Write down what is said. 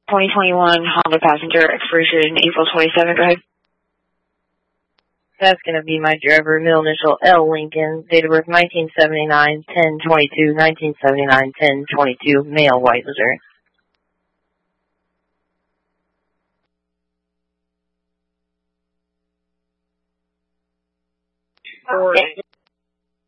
2021 Honda Passenger, expiration April 27. Go ahead. That's going to be my driver, middle initial L. Lincoln, date of birth 1979, 10/22, 1979, 10/22, male, White, Missouri.